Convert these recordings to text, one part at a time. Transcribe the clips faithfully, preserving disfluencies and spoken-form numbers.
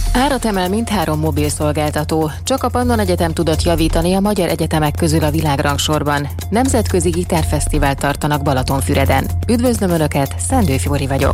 Árat emel mindhárom mobilszolgáltató. Csak a Pannon Egyetem tudott javítani a magyar egyetemek közül a világrangsorban. Nemzetközi gitárfesztivált tartanak Balatonfüreden. Üdvözlöm Önöket, Szendő Fibori vagyok.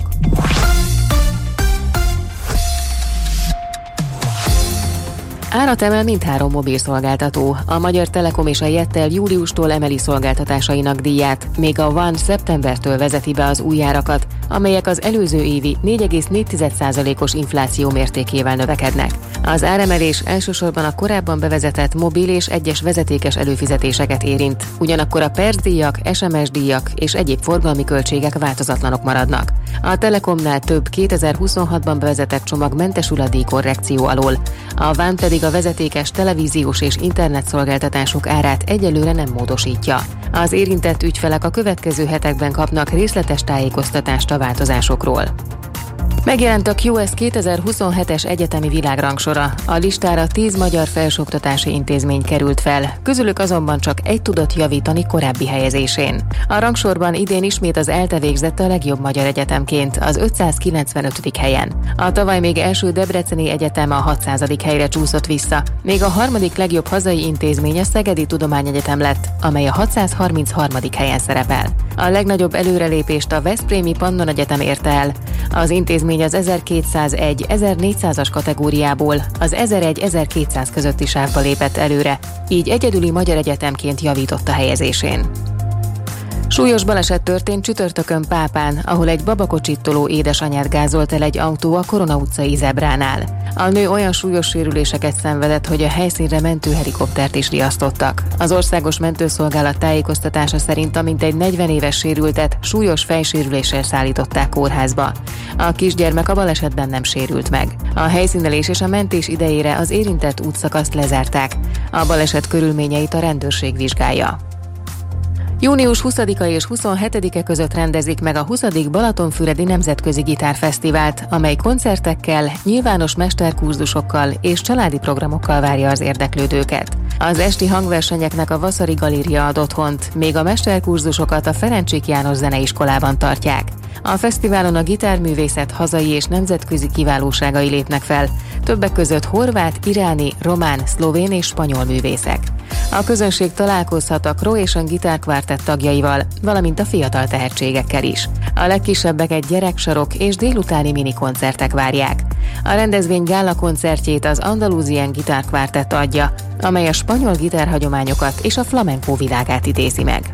Árat emel mindhárom mobilszolgáltató. A Magyar Telekom és a Jettel júliustól emeli szolgáltatásainak díját, még a One szeptembertől vezeti be az új árakat, amelyek az előző évi négy egész négy százalékos infláció mértékével növekednek. Az áremelés elsősorban a korábban bevezetett mobil és egyes vezetékes előfizetéseket érint, ugyanakkor a percdíjak, es em es díjak és egyéb forgalmi költségek változatlanok maradnak. A Telekomnál több kétezer-huszonhatban bevezetett csomag mentesül a díjkorrekció alól, a One pedig a vezetékes televíziós és internetszolgáltatások árát egyelőre nem módosítja. Az érintett ügyfelek a következő hetekben kapnak részletes tájékoztatást a változásokról. Megjelent a Q S kétezer-huszonhetes egyetemi világrangsora. A listára tíz magyar felsőoktatási intézmény került fel, közülük azonban csak egy tudott javítani korábbi helyezésén. A rangsorban idén ismét az ELTE végzett a legjobb magyar egyetemként, az ötszázkilencvenötödik helyen. A tavaly még első Debreceni Egyetem a hatszázadik helyre csúszott vissza, még a harmadik legjobb hazai intézmény a Szegedi Tudományegyetem lett, amely a hatszázharmincharmadik helyen szerepel. A legnagyobb előrelépést a Veszprémi Pannon Egyetem érte el. Az intézmény az ezerkétszázegy-ezernégyszázas kategóriából az ezeregy-ezerkétszáz közötti sávba lépett előre, így egyedüli magyar egyetemként javított a helyezésén. Súlyos baleset történt csütörtökön Pápán, ahol egy babakocsit toló édesanyát gázolt el egy autó a Korona utcai zebránál. A nő olyan súlyos sérüléseket szenvedett, hogy a helyszínre mentőhelikoptert is riasztottak. Az Országos Mentőszolgálat tájékoztatása szerint a mintegy negyven éves sérültet súlyos fejsérüléssel szállították kórházba. A kisgyermek a balesetben nem sérült meg. A helyszínelés és a mentés idejére az érintett útszakaszt lezárták. A baleset körülményeit a rendőrség vizsgálja. június huszadika és huszonhetedike között rendezik meg a huszadik Balatonfüredi Nemzetközi Gitárfesztivált, amely koncertekkel, nyilvános mesterkurzusokkal és családi programokkal várja az érdeklődőket. Az esti hangversenyeknek a Vasari Galéria ad otthont, még a mesterkurzusokat a Ferencsik János Zeneiskolában tartják. A fesztiválon a gitárművészet hazai és nemzetközi kiválóságai lépnek fel, többek között horvát, iráni, román, szlovén és spanyol művészek. A közönség találkozhat a Croatian Guitar Quartet tagjaival, valamint a fiatal tehetségekkel is. A legkisebbeket gyereksarok és délutáni minikoncertek várják. A rendezvény gála koncertjét az Andalusian Guitar Quartet adja, amely a spanyol gitárhagyományokat és a flamenco világát idézi meg.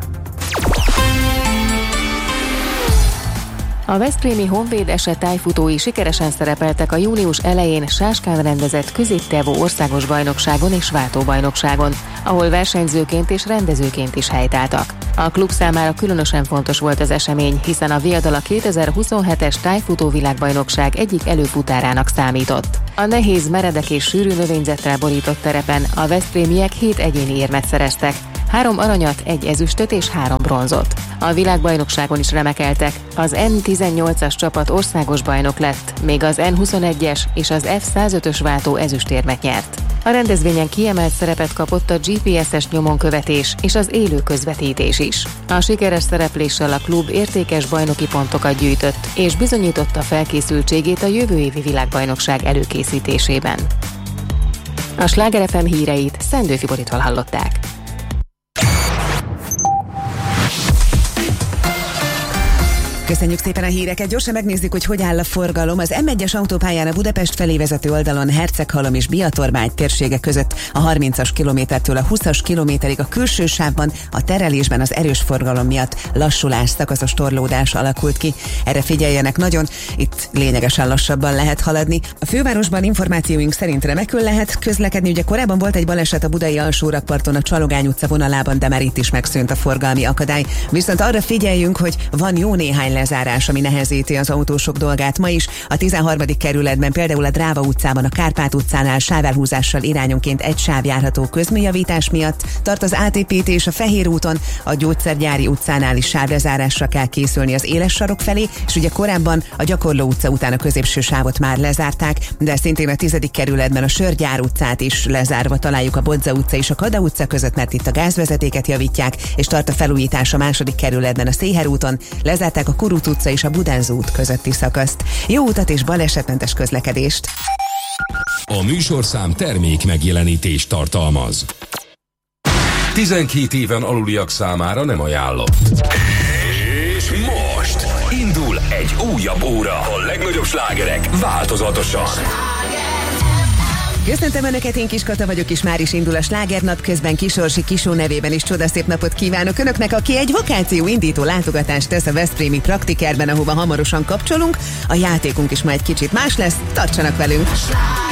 A veszprémi Honvéd eset tájfutói sikeresen szerepeltek a június elején Sáskán rendezett középtávú országos bajnokságon és váltóbajnokságon, ahol versenyzőként és rendezőként is helytáltak. A klub számára különösen fontos volt az esemény, hiszen a Viadala kétezer-huszonhetes tájfutó világbajnokság egyik előfutárának számított. A nehéz, meredek és sűrű növényzettel borított terepen a veszprémiek hét egyéni érmet szereztek, három aranyat, egy ezüstöt és három bronzot. A világbajnokságon is remekeltek, az N tizennyolcas csapat országos bajnok lett, még az N huszonegyes és az F százötös váltó ezüstérmet nyert. A rendezvényen kiemelt szerepet kapott a gé pé es-es nyomonkövetés és az élő közvetítés is. A sikeres szerepléssel a klub értékes bajnoki pontokat gyűjtött, és bizonyította felkészültségét a jövő évi világbajnokság előkészítésében. A Sláger ef em híreit Szendő Fiboritól hallották. Köszönjük szépen a híreket, gyorsan megnézzük, hogy hogy áll a forgalom. Az M egyes autópályán a Budapest felé vezető oldalon Herceghalom és Biatormány térsége között a harmincas kilométertől a húszas kilométerig a külső sávban a terelésben az erős forgalom miatt lassulás, szakaszos torlódás alakult ki. Erre figyeljenek nagyon, itt lényegesen lassabban lehet haladni. A fővárosban információink szerint remekül lehet közlekedni, ugye korábban volt egy baleset a budai alsórakparton a Csalogány utca vonalában, de már itt is megszűnt a forgalmi akadály. Viszont arra figyeljünk, hogy van jó néhány lezárás, ami nehezíti az autósok dolgát. Ma is a tizenharmadik kerületben, például a Dráva utcában, a Kárpát utcánál sávelhúzással irányonként egy sáv járható közműjavítás miatt. Tart az á té pé té és a Fehér úton, a Gyógyszergyári utcánál is sávlezárásra kell készülni az éles sarok felé, és ugye korábban a Gyakorló utca után a középső sávot már lezárták, de szintén a tizedik kerületben a Sörgyár utcát is lezárva találjuk a Bodza utca és a Kada utca között, mert itt a gázvezetéket javítják, és tart a felújítás a második kerületben a Széher úton, lezárták a Kurut utca és a Budánzó út közötti szakaszt. Jó utat és balesetmentes közlekedést! A műsorszám termék megjelenítést tartalmaz. tizenkét éven aluliak számára nem ajánlott. És most indul egy újabb óra. A legnagyobb slágerek változatosan. Köszöntöm Önöket, én Kis Kata vagyok, és már is indul a slágernap, közben Kisorsi Kisó nevében is csodaszép napot kívánok Önöknek, aki egy vakáció indító látogatást tesz a veszprémi Praktikerben, ahova hamarosan kapcsolunk. A játékunk is majd kicsit más lesz, tartsanak velünk!